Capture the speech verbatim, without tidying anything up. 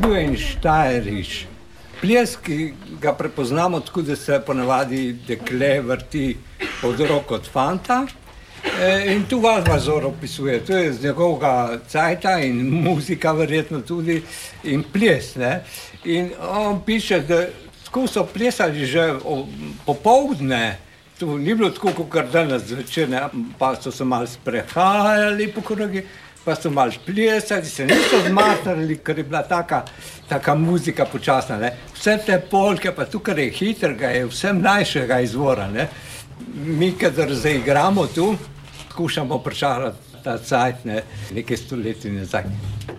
Ptuj in Štajriš. Ples, ki ga prepoznamo tako, da se ponavadi dekle vrti od rok od fanta. In tu vadba zelo opisuje, to je z njegovega cajta in muzika verjetno tudi in ples, ne. In on piše, da tako so plesali že popoldne, to ni bilo tako, kot danes zvečer, ne, pa so se malo sprehajali po krogi, pa so malo plesali, se niso zmatrali, ker je bila taka, taka muzika počasna, ne. Vse te polke, pa tu, kar je hitrega, je vse mlajšega izvora, ne. Mi, kadar zaigramo tu, skušamo pričarati ta cajt, ne, nekaj stoletij nazaj.